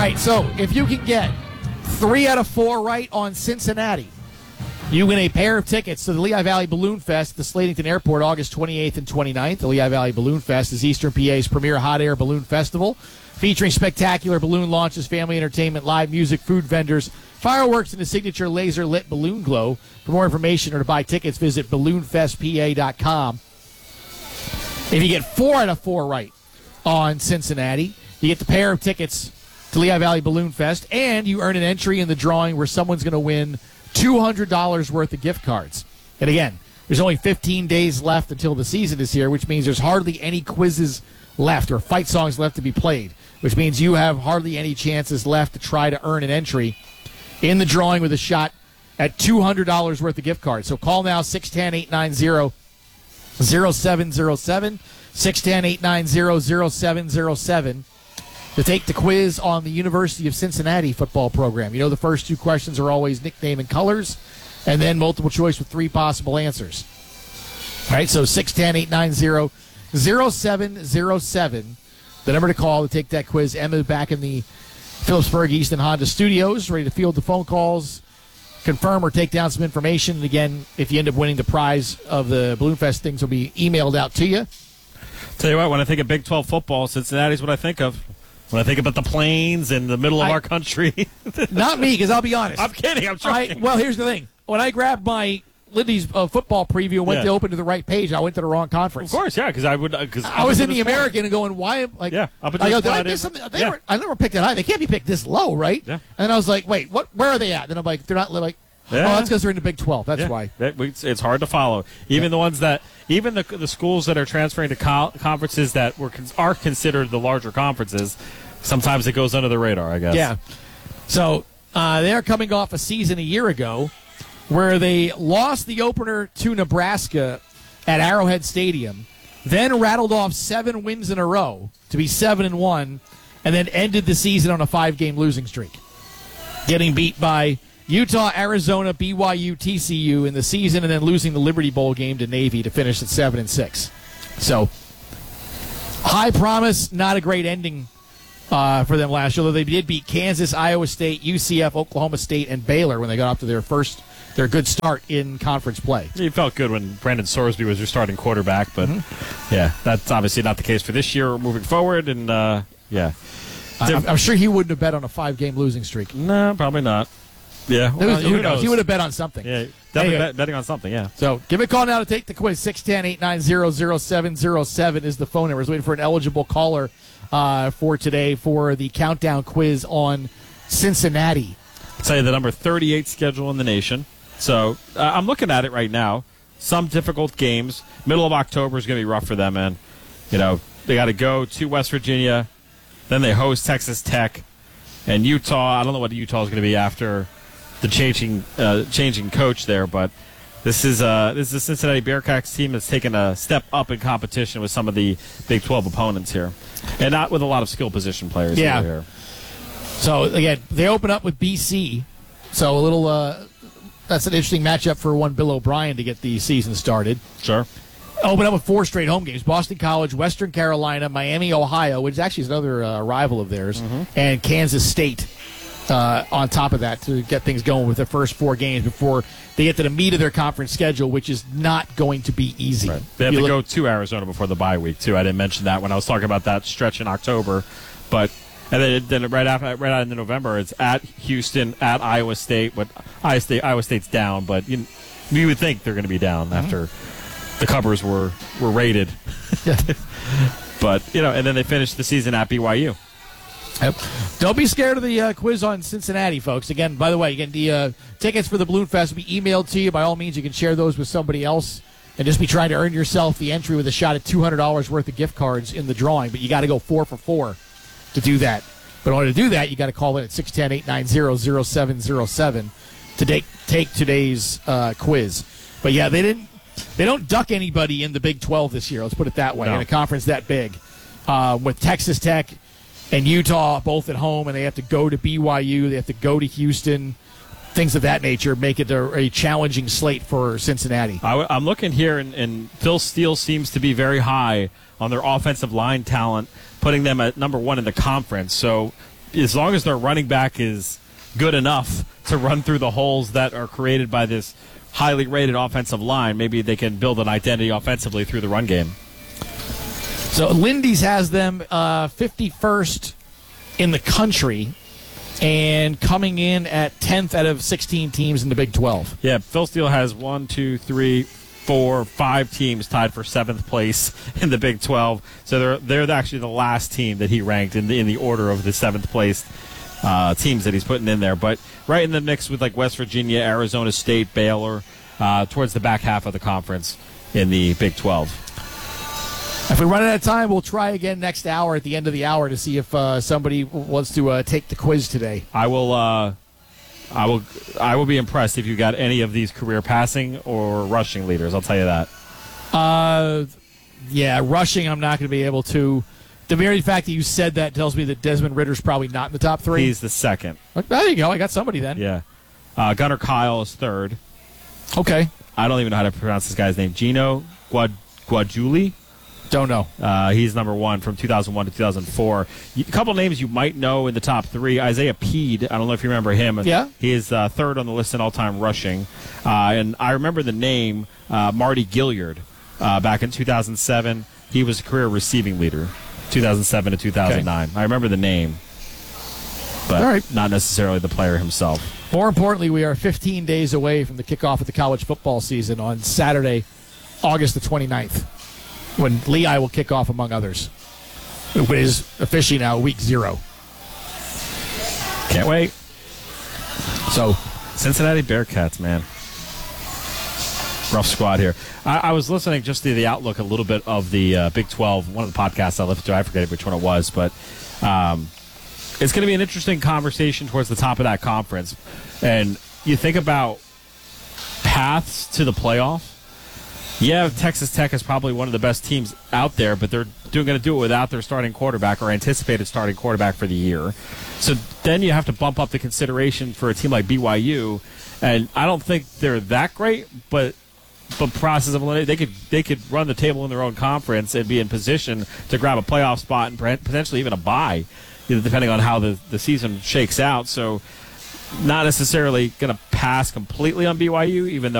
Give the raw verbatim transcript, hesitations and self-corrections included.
right, so if you can get three out of four right on Cincinnati, you win a pair of tickets to the Lehigh Valley Balloon Fest at the Slatington Airport August twenty-eighth and twenty-ninth. The Lehigh Valley Balloon Fest is Eastern P A's premier hot air balloon festival, featuring spectacular balloon launches, family entertainment, live music, food vendors, fireworks, and a signature laser-lit balloon glow. For more information or to buy tickets, visit balloon fest p a dot com. If you get four out of four right on Cincinnati, you get the pair of tickets to Lehigh Valley Balloon Fest, and you earn an entry in the drawing where someone's going to win two hundred dollars worth of gift cards. And again, there's only fifteen days left until the season is here, which means there's hardly any quizzes left or fight songs left to be played, which means you have hardly any chances left to try to earn an entry in the drawing with a shot at two hundred dollars worth of gift cards. So call now, six one zero, eight nine zero, zero seven zero seven, six one zero, eight nine zero, zero seven zero seven, to take the quiz on the University of Cincinnati football program. You know, the first two questions are always nickname and colors, and then multiple choice with three possible answers. All right, so six one zero, eight nine zero, zero seven zero seven, the number to call to take that quiz. Emma back in the Phillipsburg Easton Honda studios, ready to field the phone calls, confirm or take down some information. And again, if you end up winning the prize of the Balloon Fest, things will be emailed out to you. Tell you what, when I think of Big twelve football, Cincinnati's what I think of. When I think about the plains and the middle of I, our country. Not me, because I'll be honest. I'm kidding. I'm trying. I, well, here's the thing. When I grabbed my Lindy's uh, football preview and went Yeah. to open to the right page, I went to the wrong conference. Of course, yeah, because I would. Because I was in the American and going, why? am- Like, Yeah, up I until go, this did I point, miss it- something? They yeah. were, I never picked that high. They can't be picked this low, right? Yeah. And then I was like, wait, what? Where are they at? Then I'm like, they're not like. Yeah. Oh, that's because they're in the Big twelve. That's Yeah. why. That- it's, it's hard to follow. Even Yeah. the ones that, even the the schools that are transferring to co- conferences that were con- are considered the larger conferences, sometimes it goes under the radar, I guess. Yeah. So uh, they're coming off a season a year ago where they lost the opener to Nebraska at Arrowhead Stadium, then rattled off seven wins in a row to be seven and one, and then ended the season on a five-game losing streak, getting beat by Utah, Arizona, B Y U, T C U in the season, and then losing the Liberty Bowl game to Navy to finish at seven and six. So high promise, not a great ending uh, for them last year. Although they did beat Kansas, Iowa State, U C F, Oklahoma State, and Baylor when they got off to their first, their good start in conference play. You felt good when Brandon Sorsby was your starting quarterback, but Mm-hmm. yeah, that's obviously not the case for this year or moving forward. And uh, yeah, I'm, I'm sure he wouldn't have bet on a five-game losing streak. no, probably not. Yeah, well, who, knows? He would have bet on something. Yeah, definitely Anyway. bet, betting on something. Yeah. So give me a call now to take the quiz. six one zero, eight nine zero, zero seven zero seven is the phone number. I was waiting for an eligible caller uh, for today for the countdown quiz on Cincinnati. I'll tell you the number thirty-eight schedule in the nation. So uh, I'm looking at it right now. Some difficult games. Middle of October is going to be rough for them, man. You know, they got to go to West Virginia. Then they host Texas Tech and Utah. I don't know what Utah is going to be after the changing uh, changing coach there, but this is uh, this is a Cincinnati Bearcats team that's taken a step up in competition with some of the Big twelve opponents here, and not with a lot of skill position players Yeah. either here. So again, they open up with B C. So a little uh, that's an interesting matchup for one Bill O'Brien to get the season started. Sure. Open up with four straight home games: Boston College, Western Carolina, Miami, Ohio, which actually is another uh, rival of theirs, and Kansas State. Uh, on top of that, to get things going with their first four games before they get to the meat of their conference schedule, which is not going to be easy. Right. They have You to look- go to Arizona before the bye week too. I didn't mention that when I was talking about that stretch in October, but and then, then right after right out into November, it's at Houston, at Iowa State. But Iowa State, Iowa State's down, but you, you would think they're going to be down Mm-hmm. after the covers were were raided. But you know, and then they finished the season at B Y U. Yep. Don't be scared of the uh, quiz on Cincinnati, folks. Again, by the way, again, the uh, tickets for the Balloon Fest will be emailed to you. By all means, you can share those with somebody else and just be trying to earn yourself the entry with a shot at two hundred dollars worth of gift cards in the drawing. But you got to go four for four to do that. But in order to do that, you got to call in at six one zero, eight nine zero, zero seven zero seven to take, take today's uh, quiz. But yeah, they didn't. They don't duck anybody in the Big twelve this year. Let's put it that way. No. In a conference that big, uh, with Texas Tech and Utah both at home, and they have to go to B Y U, they have to go to Houston, things of that nature, make it a, a challenging slate for Cincinnati. I, w- I'm looking here, and, and Phil Steele seems to be very high on their offensive line talent, putting them at number one in the conference. So as long as their running back is good enough to run through the holes that are created by this highly rated offensive line, maybe they can build an identity offensively through the run game. So Lindy's has them uh, fifty-first in the country and coming in at tenth out of sixteen teams in the Big twelve. Yeah, Phil Steele has one, two, three, four, five teams tied for seventh place in the Big twelve. So they're they're actually the last team that he ranked in the in the order of the seventh place uh, teams that he's putting in there. But right in the mix with like West Virginia, Arizona State, Baylor, uh, towards the back half of the conference in the Big twelve. If we run out of time, we'll try again next hour at the end of the hour to see if uh, somebody wants to uh, take the quiz today. I will. Uh, I will. I will be impressed if you got any of these career passing or rushing leaders. I'll tell you that. Uh, yeah, rushing. I'm not going to be able to. The very fact that you said that tells me that Desmond Ritter's probably not in the top three. He's the second. There you go. I got somebody then. Yeah. Uh, Gunnar Kyle is third. Okay. I don't even know how to pronounce this guy's name. Gino Guad Guadjuli. Don't know. Uh, he's number one from two thousand one to two thousand four. A couple names you might know in the top three. Isaiah Peed. I don't know if you remember him. Yeah. He is uh, third on the list in all-time rushing. Uh, and I remember the name uh, Marty Gilliard uh, back in two thousand seven. He was a career receiving leader, two thousand seven to two thousand nine. Okay. I remember the name, but all right. Not necessarily the player himself. More importantly, we are fifteen days away from the kickoff of the college football season on Saturday, August the twenty-ninth. When Lehigh will kick off, among others. It is officially now week zero. Can't wait. So, Cincinnati Bearcats, man. Rough squad here. I, I was listening just to the outlook a little bit of the uh, Big twelve, one of the podcasts I listened to. I forget which one it was, but um, it's going to be an interesting conversation towards the top of that conference. And you think about paths to the playoff. Yeah, Texas Tech is probably one of the best teams out there, but they're going to do it without their starting quarterback or anticipated starting quarterback for the year. So then you have to bump up the consideration for a team like B Y U, and I don't think they're that great, but but process of elimination, they could they could run the table in their own conference and be in position to grab a playoff spot and potentially even a bye, you know, depending on how the, the season shakes out. So not necessarily going to pass completely on B Y U, even though